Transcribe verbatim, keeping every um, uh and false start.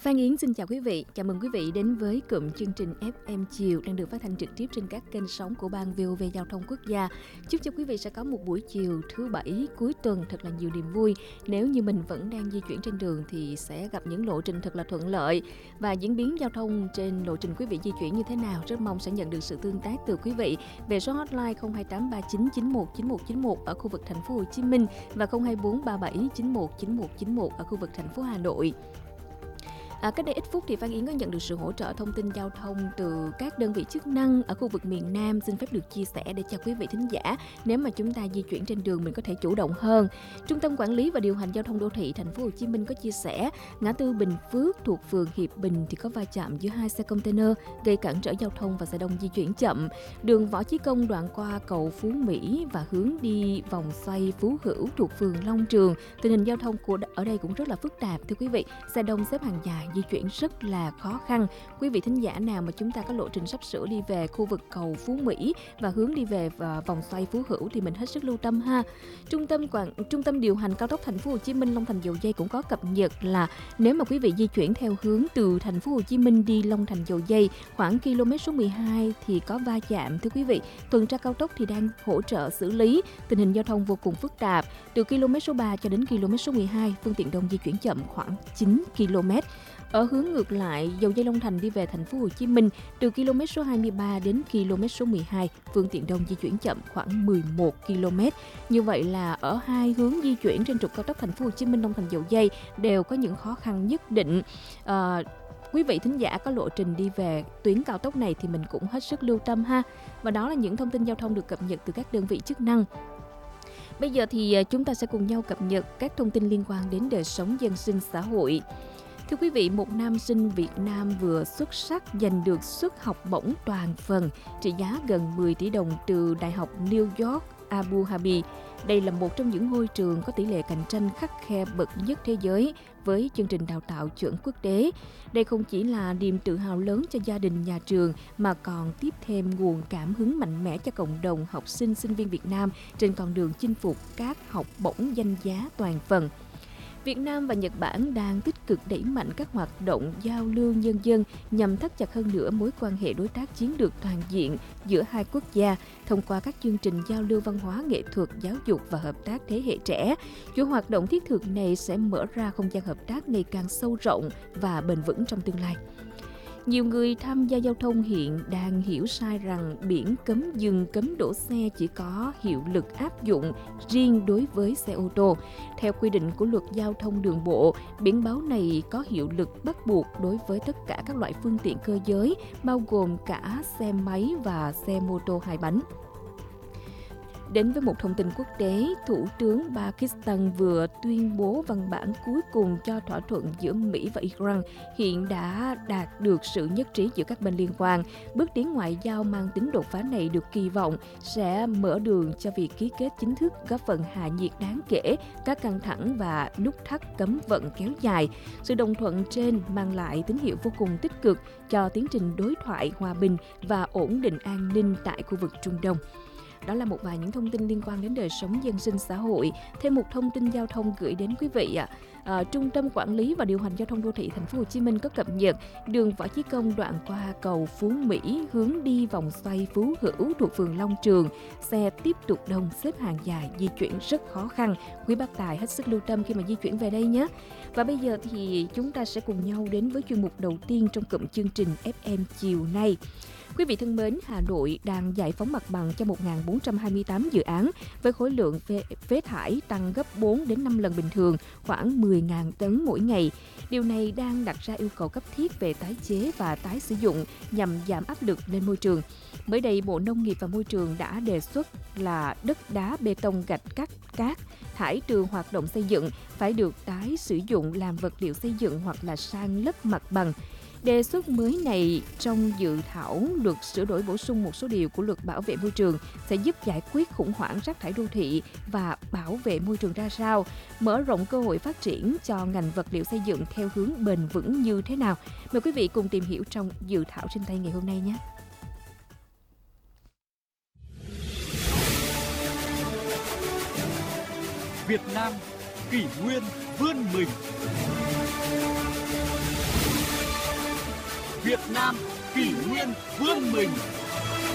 Phan Yến xin chào quý vị, chào mừng quý vị đến với cụm chương trình ép em chiều đang được phát thanh trực tiếp trên các kênh sóng của Ban vê o vê Giao thông Quốc gia. Chúc cho quý vị sẽ có một buổi chiều thứ bảy cuối tuần thật là nhiều niềm vui. Nếu như mình vẫn đang di chuyển trên đường thì sẽ gặp những lộ trình thật là thuận lợi. Và diễn biến giao thông trên lộ trình quý vị di chuyển như thế nào, rất mong sẽ nhận được sự tương tác từ quý vị về số hotline không hai tám ba chín chín một chín một chín một ở khu vực thành phố Hồ Chí Minh và không hai bốn ba bảy chín một chín một chín một ở khu vực thành phố Hà Nội. À, cách đây ít phút thì Phan Yến có nhận được sự hỗ trợ thông tin giao thông từ các đơn vị chức năng ở khu vực miền Nam, xin phép được chia sẻ để cho quý vị thính giả nếu mà chúng ta di chuyển trên đường mình có thể chủ động hơn. Trung tâm Quản lý và Điều hành Giao thông Đô thị Thành phố Hồ Chí Minh có chia sẻ ngã tư Bình Phước thuộc phường Hiệp Bình thì có va chạm giữa hai xe container gây cản trở giao thông và xe đông di chuyển chậm. Đường Võ Chí Công đoạn qua cầu Phú Mỹ và hướng đi vòng xoay Phú Hữu thuộc phường Long Trường, tình hình giao thông của ở đây cũng rất là phức tạp thưa quý vị. Xe đông xếp hàng dài, di chuyển rất là khó khăn. Quý vị thính giả nào mà chúng ta có lộ trình sắp sửa đi về khu vực cầu Phú Mỹ và hướng đi về và vòng xoay Phú Hữu thì mình hết sức lưu tâm ha. Trung tâm quản Trung tâm điều hành cao tốc Thành phố Hồ Chí Minh Long Thành Dầu Giây cũng có cập nhật là nếu mà quý vị di chuyển theo hướng từ Thành phố Hồ Chí Minh đi Long Thành Dầu Giây khoảng km số mười hai thì có va chạm thưa quý vị. Tuần tra cao tốc thì đang hỗ trợ xử lý, tình hình giao thông vô cùng phức tạp. Từ km số ba cho đến km số mười hai, phương tiện đông di chuyển chậm khoảng chín ki lô mét. Ở hướng ngược lại, dầu dây Long Thành đi về Thành phố Hồ Chí Minh từ km số hai mươi ba đến km số mười hai, phương tiện đông di chuyển chậm khoảng mười một ki lô mét. Như vậy là ở hai hướng di chuyển trên trục cao tốc Thành phố Hồ Chí Minh Long Thành Dầu Giây đều có những khó khăn nhất định. À, quý vị thính giả có lộ trình đi về tuyến cao tốc này thì mình cũng hết sức lưu tâm ha. Và đó là những thông tin giao thông được cập nhật từ các đơn vị chức năng. Bây giờ thì chúng ta sẽ cùng nhau cập nhật các thông tin liên quan đến đời sống dân sinh xã hội. Thưa quý vị, một nam sinh Việt Nam vừa xuất sắc giành được suất học bổng toàn phần trị giá gần mười tỷ đồng từ Đại học New York, Abu Dhabi. Đây là một trong những ngôi trường có tỷ lệ cạnh tranh khắt khe bậc nhất thế giới với chương trình đào tạo chuẩn quốc tế. Đây không chỉ là niềm tự hào lớn cho gia đình nhà trường mà còn tiếp thêm nguồn cảm hứng mạnh mẽ cho cộng đồng học sinh sinh viên Việt Nam trên con đường chinh phục các học bổng danh giá toàn phần. Việt Nam và Nhật Bản đang tích cực đẩy mạnh các hoạt động giao lưu nhân dân nhằm thắt chặt hơn nữa mối quan hệ đối tác chiến lược toàn diện giữa hai quốc gia thông qua các chương trình giao lưu văn hóa, nghệ thuật, giáo dục và hợp tác thế hệ trẻ. Chuỗi hoạt động thiết thực này sẽ mở ra không gian hợp tác ngày càng sâu rộng và bền vững trong tương lai. Nhiều người tham gia giao thông hiện đang hiểu sai rằng biển cấm dừng, cấm đổ xe chỉ có hiệu lực áp dụng riêng đối với xe ô tô. Theo quy định của luật giao thông đường bộ, biển báo này có hiệu lực bắt buộc đối với tất cả các loại phương tiện cơ giới, bao gồm cả xe máy và xe mô tô hai bánh. Đến với một thông tin quốc tế, Thủ tướng Pakistan vừa tuyên bố văn bản cuối cùng cho thỏa thuận giữa Mỹ và Iran hiện đã đạt được sự nhất trí giữa các bên liên quan. Bước tiến ngoại giao mang tính đột phá này được kỳ vọng sẽ mở đường cho việc ký kết chính thức, góp phần hạ nhiệt đáng kể các căng thẳng và nút thắt cấm vận kéo dài. Sự đồng thuận trên mang lại tín hiệu vô cùng tích cực cho tiến trình đối thoại hòa bình và ổn định an ninh tại khu vực Trung Đông. Đó là một vài những thông tin liên quan đến đời sống dân sinh xã hội. Thêm một thông tin giao thông gửi đến quý vị ạ. À, Trung tâm Quản lý và Điều hành Giao thông Đô thị Thành phố Hồ Chí Minh có cập nhật đường Võ Chí Công đoạn qua cầu Phú Mỹ hướng đi vòng xoay Phú Hữu thuộc phường Long Trường. Xe tiếp tục đông, xếp hàng dài, di chuyển rất khó khăn. Quý bác tài hết sức lưu tâm khi mà di chuyển về đây nhé. Và bây giờ thì chúng ta sẽ cùng nhau đến với chuyên mục đầu tiên trong cụm chương trình ép em chiều nay. Quý vị thân mến, Hà Nội đang giải phóng mặt bằng cho một nghìn bốn trăm hai mươi tám dự án với khối lượng phế, phế thải tăng gấp bốn đến năm lần bình thường, khoảng mười nghìn tấn mỗi ngày. Điều này đang đặt ra yêu cầu cấp thiết về tái chế và tái sử dụng nhằm giảm áp lực lên môi trường. Mới đây, Bộ Nông nghiệp và Môi trường đã đề xuất là đất đá, bê tông, gạch, cát, cát thải từ hoạt động xây dựng phải được tái sử dụng làm vật liệu xây dựng hoặc là san lấp mặt bằng. Đề xuất mới này trong dự thảo luật sửa đổi bổ sung một số điều của luật bảo vệ môi trường sẽ giúp giải quyết khủng hoảng rác thải đô thị và bảo vệ môi trường ra sao, mở rộng cơ hội phát triển cho ngành vật liệu xây dựng theo hướng bền vững như thế nào. Mời quý vị cùng tìm hiểu trong dự thảo trên tay ngày hôm nay nhé. Việt Nam kỷ nguyên vươn mình. Việt Nam kỷ nguyên vươn mình.